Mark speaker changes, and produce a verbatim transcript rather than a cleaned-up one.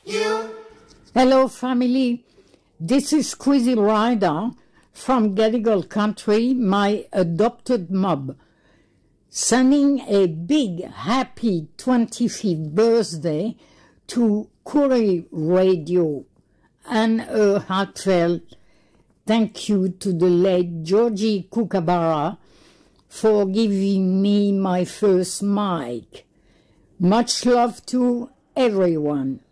Speaker 1: you.
Speaker 2: Hello, family. This is Squeezy Rider from Gadigal Country, my adopted mob, sending a big happy twenty-fifth birthday to Koori Radio and a heartfelt thank you to the late Georgie Kookaburra for giving me my first mic. Much love to everyone.